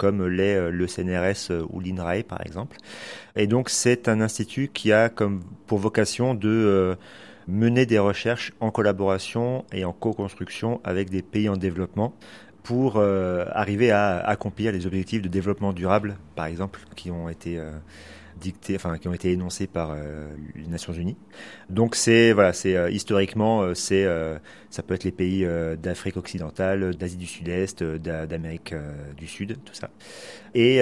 comme l'est le CNRS ou l'INRAE par exemple. Et donc c'est un institut qui a comme pour vocation de mener des recherches en collaboration et en co-construction avec des pays en développement pour arriver à accomplir les objectifs de développement durable, par exemple, qui ont été qui ont été énoncés par les Nations Unies. Donc historiquement, ça peut être les pays d'Afrique occidentale, d'Asie du Sud-Est, d'Amérique du Sud, tout ça. Et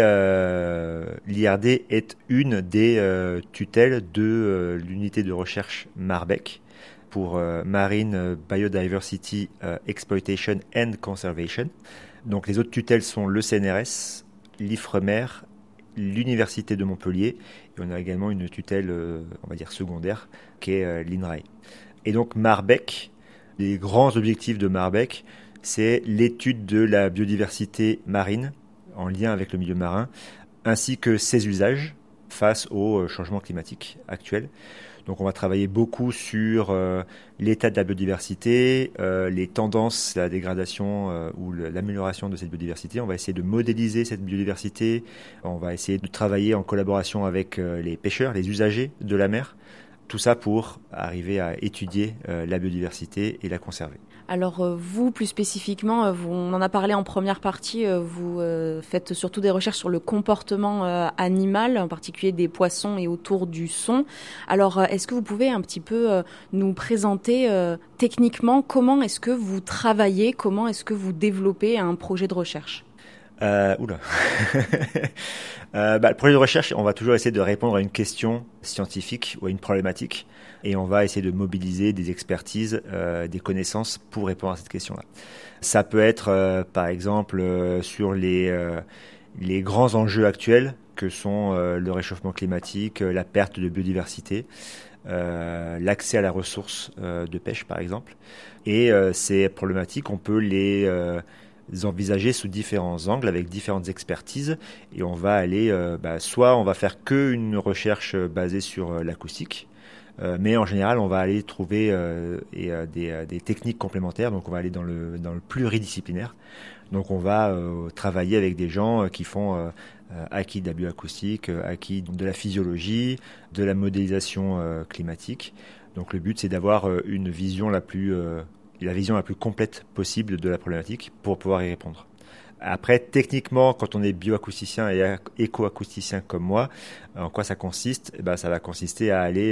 l'IRD est une des tutelles de l'unité de recherche Marbec pour Marine Biodiversity Exploitation and Conservation. Donc les autres tutelles sont le CNRS, l'IFREMER, l'Université de Montpellier, et on a également une tutelle, on va dire secondaire, qui est l'INRAE. Et donc Marbec, les grands objectifs de Marbec, c'est l'étude de la biodiversité marine en lien avec le milieu marin, ainsi que ses usages face au changement climatique actuel. Donc on va travailler beaucoup sur l'état de la biodiversité, les tendances, la dégradation ou l'amélioration de cette biodiversité. On va essayer de modéliser cette biodiversité. On va essayer de travailler en collaboration avec les pêcheurs, les usagers de la mer. Tout ça pour arriver à étudier la biodiversité et la conserver. Alors vous, plus spécifiquement, on en a parlé en première partie, vous faites surtout des recherches sur le comportement animal, en particulier des poissons et autour du son. Alors est-ce que vous pouvez un petit peu nous présenter techniquement comment est-ce que vous travaillez, comment est-ce que vous développez un projet de recherche ? Le projet de recherche, on va toujours essayer de répondre à une question scientifique ou à une problématique et on va essayer de mobiliser des expertises, des connaissances pour répondre à cette question-là. Ça peut être, par exemple, sur les grands enjeux actuels que sont le réchauffement climatique, la perte de biodiversité, l'accès à la ressource de pêche, par exemple. Et ces problématiques, on peut les envisager sous différents angles avec différentes expertises et on va aller soit on va faire que une recherche basée sur l'acoustique mais en général on va aller trouver des techniques complémentaires, donc on va aller dans le pluridisciplinaire, donc on va travailler avec des gens qui font acquis de la bioacoustique, acquis de la physiologie, de la modélisation climatique. Donc le but c'est d'avoir une vision la vision la plus complète possible de la problématique pour pouvoir y répondre. Après, techniquement, quand on est bioacousticien et écoacousticien comme moi, en quoi ça consiste ? Ça va consister à aller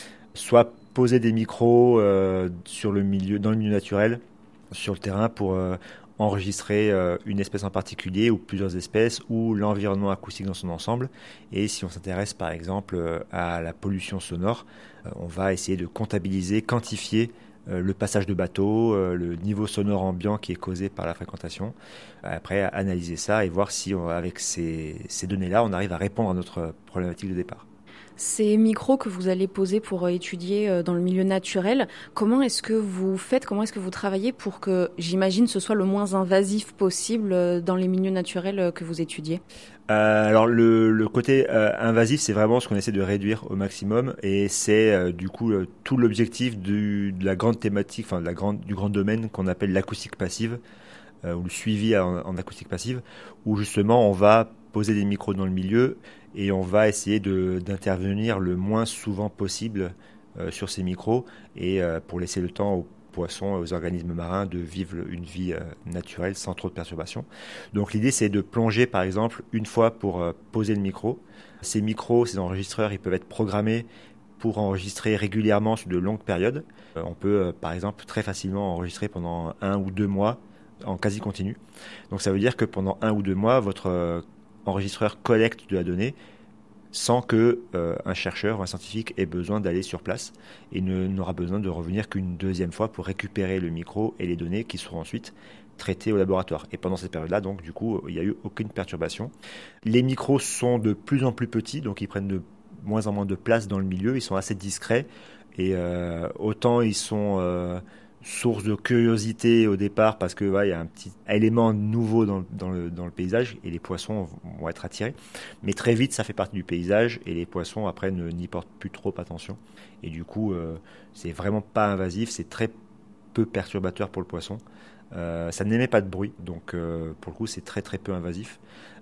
soit poser des micros dans le milieu naturel, sur le terrain, pour enregistrer une espèce en particulier ou plusieurs espèces ou l'environnement acoustique dans son ensemble. Et si on s'intéresse par exemple à la pollution sonore, on va essayer de comptabiliser, quantifier le passage de bateaux, le niveau sonore ambiant qui est causé par la fréquentation. Après, analyser ça et voir si, avec ces données-là, on arrive à répondre à notre problématique de départ. Ces micros que vous allez poser pour étudier dans le milieu naturel, comment est-ce que vous faites, comment est-ce que vous travaillez pour que, j'imagine, ce soit le moins invasif possible dans les milieux naturels que vous étudiez ? Alors le côté invasif, c'est vraiment ce qu'on essaie de réduire au maximum et c'est du coup tout l'objectif de la grande thématique, du grand domaine qu'on appelle l'acoustique passive ou le suivi en acoustique passive, où justement on va poser des micros dans le milieu et on va essayer d'intervenir le moins souvent possible sur ces micros et pour laisser le temps aux poissons et aux organismes marins de vivre une vie naturelle sans trop de perturbations. Donc l'idée c'est de plonger par exemple une fois pour poser le micro. Ces micros, ces enregistreurs, ils peuvent être programmés pour enregistrer régulièrement sur de longues périodes. On peut par exemple très facilement enregistrer pendant 1 ou 2 mois en quasi continu. Donc ça veut dire que pendant 1 ou 2 mois, votre enregistreur collecte de la donnée sans que un chercheur ou un scientifique ait besoin d'aller sur place et n'aura besoin de revenir qu'une deuxième fois pour récupérer le micro et les données qui seront ensuite traitées au laboratoire. Et pendant cette période-là, donc du coup, il n'y a eu aucune perturbation. Les micros sont de plus en plus petits, donc ils prennent de moins en moins de place dans le milieu, ils sont assez discrets et autant ils sont source de curiosité au départ parce que il y a un petit élément nouveau dans le paysage et les poissons vont être attirés, mais très vite ça fait partie du paysage et les poissons après n'y portent plus trop attention et du coup c'est vraiment pas invasif, c'est très peu perturbateur pour le poisson. Ça n'émet pas de bruit, donc pour le coup c'est très très peu invasif.